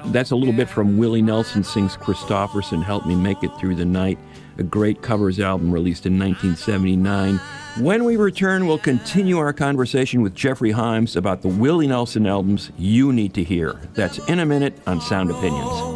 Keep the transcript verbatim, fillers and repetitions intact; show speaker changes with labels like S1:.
S1: That's a little bit from Willie Nelson Sings Christofferson, Help Me Make It Through the Night, a great covers album released in nineteen seventy-nine. When we return, we'll continue our conversation with Jeffrey Hyams about the Willie Nelson albums you need to hear. That's in a minute on Sound Opinions.